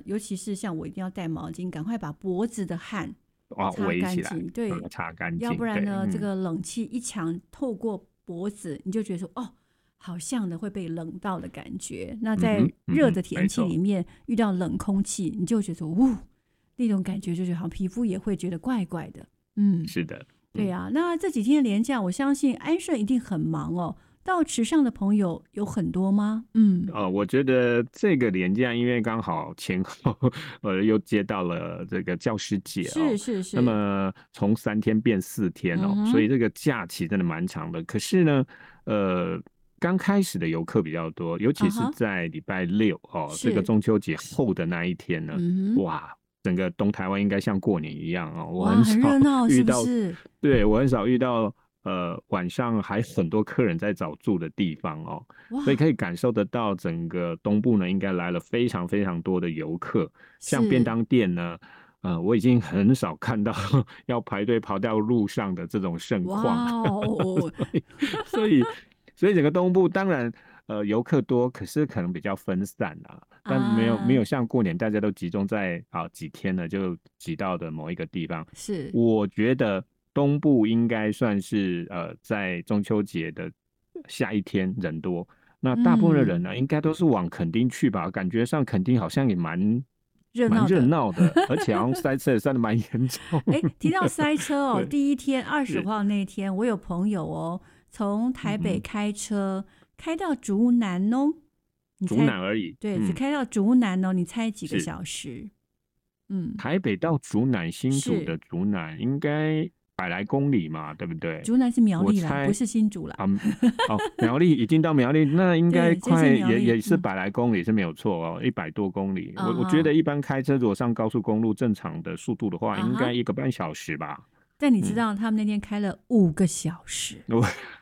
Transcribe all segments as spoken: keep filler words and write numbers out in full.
尤其是像我一定要带毛巾，赶快把脖子的汗哇， 擦围起来， 干净，对， 嗯擦干净， 要不然呢， 对，嗯， 这个冷气一强透过脖子，你就觉得说哦，好像的会被冷到的感觉。那在嗯哼，嗯哼， 热的天气没错， 里面遇到冷空气，你就觉得呜，那种感觉就觉得好像皮肤也会觉得怪怪的。嗯， 是的，嗯。 对呀、那这几天的连假，我相信安顺一定很忙哦。到池上的朋友有很多吗？嗯， 呃，我觉得这个连假，因为刚好前后呃又接到了这个教师节是哦，那是是， 么从三天变四天哦，所以嗯哼， 这个假期真的蛮长的。可是呢，呃，刚开始的游客比较多，尤其是啊哈， 在礼拜六哦，这个是， 中秋节后的那一天呢， 嗯哼， 哇，整个东台湾应该像过年一样哦，我哇， 很少很热闹是不遇到， 是？ 对，我很少遇到。呃，晚上还很多客人在找住的地方哦，所以哇， 可以感受得到整个东部呢，应该来了非常非常多的游客。像便是， 当店呢，呃，我已经很少看到要排队跑到路上的这种盛况， 哇哦， 所以，所以，所以整个东部当然，呃，游客多，可是可能比较分散啊，但没有没啊， 有像过年大家都集中在啊几天呢，就挤到的某一个地方。 是， 我觉得东部应该算是呃，在中秋节的下一天人多。那大部分的人嗯， 呢，应该都是往垦丁去吧？感觉上垦丁好像也蛮蛮热热闹的。 闹的，而且好像塞车也塞得蛮严重哎，提到的。 塞车哦， 对， 第一天二十是， 号那天，我有朋友哦，从台北嗯哼， 开车开到竹南哦，你竹猜， 南而已。 对，只嗯， 开到竹南哦，你猜几个是小时？嗯， 台北到竹南新竹是， 的竹南应该百来公里嘛，对不对？ 竹南是苗栗啦，不我猜是新竹啦。 啊，哦，苗栗已经到苗栗，那应该对，接快近苗栗。 也也是嗯， 百来公里是没有错哦，一百多公里。我我觉得啊哈， 一般开车如果上高速公路正常的速度的话，应该啊哈。 一个半小时吧。 但你知嗯， 道他们那天开了五个小时。 我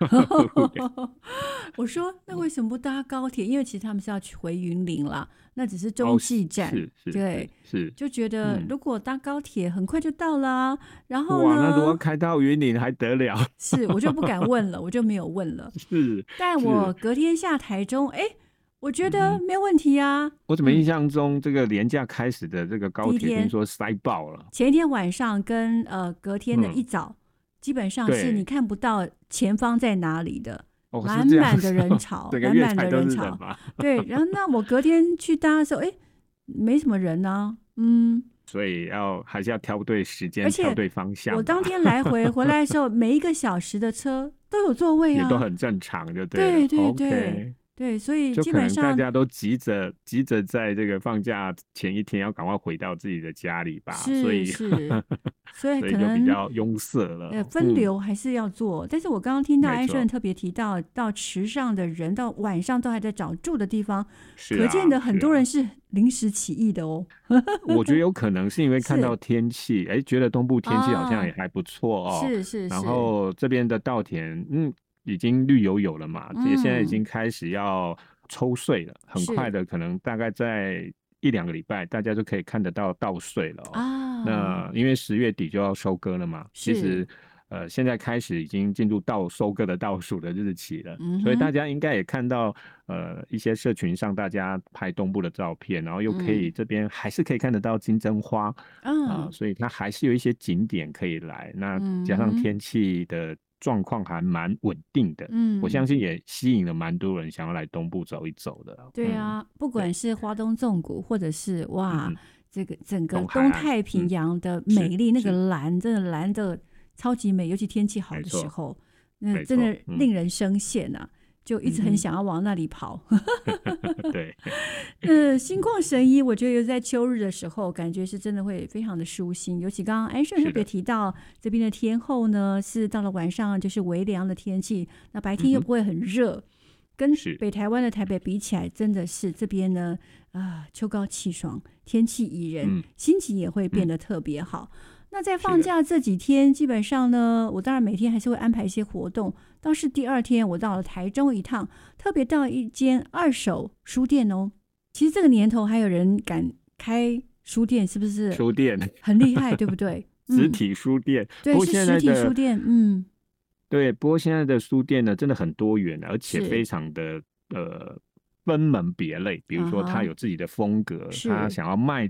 我说那为什么不搭高铁？因为其实他们是要去回云林啦，那只是中哦，是继站。 是是对， 是是， 就觉得嗯， 如果搭高铁很快就到啦。然后哇，那如果呢， 开到云林还得了？ 是我就不敢问了，我就没有问了。 是但我是， 隔天下台中，哎，我觉嗯哼。 得没有问题啊。 我怎么印嗯， 象中这个廉价开始的这个高铁，听第一天、 说塞爆了？ 前一天晚上跟呃隔天的一嗯， 早，基本上是你对， 看不到前方在哪里的， 哦，是满这样满的人子哦， 潮， 整个满满月台都的人潮。 是人嘛， 对，然后那我隔天去搭的时候，哎，没什么人呢、嗯， 所以要还是要挑对时间，挑而且对方我向吧， 当天来回回来的时候，每一个小时的车都有座位也都啊。 很正常就对了。 对对对 OK， 对，所以基就可能大本上家都急着急着在这个放假前一天要赶快回到自己的家里吧，所是以是，所以所以就比可能较拥塞呃， 了。 分嗯， 流还是要做，但是我刚刚听到没错， 安顺特别提到，到池上的人到晚上都还在找住的地方， 是可见的很啊是啊。 多人是临时起意的哦。 我觉得有可能是因为看到是天气，哎，觉得东部天气好像也啊， 还不错哦。 是是然是， 后这边的稻田，嗯，已经绿油油了嘛，也现在已经嗯， 开始要抽穗了，很快是的，可能大概在一两个礼拜，大家就可以看得到稻穗了哦。 啊， 那因为十月底就要收割了嘛，其是， 实呃现在开始已经进入到收割的倒数的日期了，所以大嗯哼， 家应该也看到呃一些社群上大家拍东部的照片，然后又可以嗯这边还是可以看得到金针花啊、 嗯所以它还是有一些景点可以来。那加上嗯哼， 天气的状况还蛮稳定的，我相嗯， 信也吸引了蛮多人想要来东部走一走的。嗯， 对啊，不管对， 是花东纵谷，或者是哇， 嗯哼， 这个整个东海岸， 东太平嗯， 洋的美是丽，那个是， 蓝真的蓝的超级美，尤其天气好的时没错候，那没错， 真的嗯令人生羡啊，就一直很嗯哼。 想要往那里跑。 对， 呃，心旷神怡，我觉得尤其在秋日的时候，感觉是真的会非常的舒心。尤其刚刚安顺特别是的， 提到，这边的天候呢是到了晚上就是微凉的天气，那白嗯哼， 天又不会很热，跟是， 北台湾的台北比起来，真的是这边呢啊，秋高气爽，天气宜人， 嗯心情也会变嗯， 得特别好。那在是的， 放假这几天，基本上呢，我当然每天还是会安排一些活动。倒是第二天我到了台中一趟，特别到一间二手书店哦。其实这个年头还有人敢开书店，是不是书店， 很厉害？对不对？嗯， 实体书店。不对， 过是实现在的体书店。嗯， 对，不过现在的书店呢，真的很多元，而且非是， 常的呃分门别类。比如说，他啊哈， 有自己的风格，他是。 想要卖